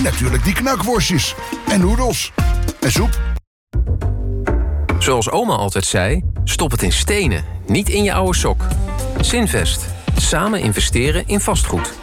En natuurlijk die knakworstjes. En noedels. En soep. Zoals oma altijd zei, stop het in stenen, niet in je oude sok. Zinvest. Samen investeren in vastgoed.